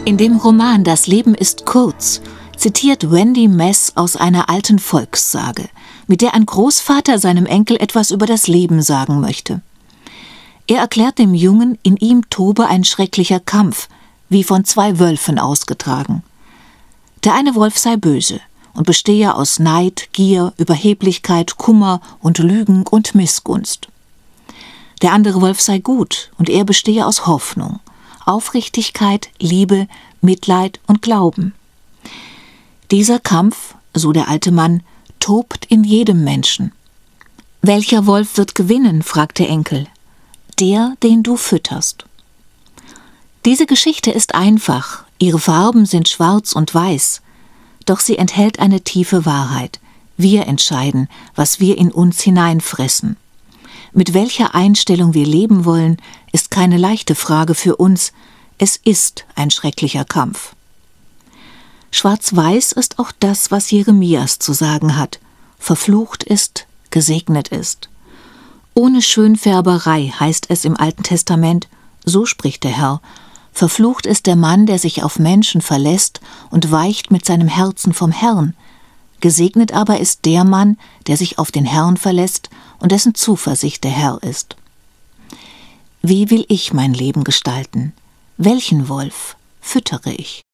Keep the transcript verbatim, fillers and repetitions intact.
In dem Roman »Das Leben ist kurz« zitiert Wendy Mess aus einer alten Volkssage, mit der ein Großvater seinem Enkel etwas über das Leben sagen möchte. Er erklärt dem Jungen, in ihm tobe ein schrecklicher Kampf, wie von zwei Wölfen ausgetragen. Der eine Wolf sei böse und bestehe aus Neid, Gier, Überheblichkeit, Kummer und Lügen und Missgunst. Der andere Wolf sei gut und er bestehe aus Hoffnung, Aufrichtigkeit, Liebe, Mitleid und Glauben. Dieser Kampf, so der alte Mann, tobt in jedem Menschen. »Welcher Wolf wird gewinnen?« fragt der Enkel. »Der, den du fütterst.« Diese Geschichte ist einfach, ihre Farben sind schwarz und weiß, doch sie enthält eine tiefe Wahrheit. Wir entscheiden, was wir in uns hineinfressen. Mit welcher Einstellung wir leben wollen, ist keine leichte Frage für uns. Es ist ein schrecklicher Kampf. Schwarz-Weiß ist auch das, was Jeremias zu sagen hat. Verflucht ist, gesegnet ist. Ohne Schönfärberei heißt es im Alten Testament, so spricht der Herr, verflucht ist der Mann, der sich auf Menschen verlässt und weicht mit seinem Herzen vom Herrn. Gesegnet aber ist der Mann, der sich auf den Herrn verlässt und dessen Zuversicht der Herr ist. Wie will ich mein Leben gestalten? Welchen Wolf füttere ich?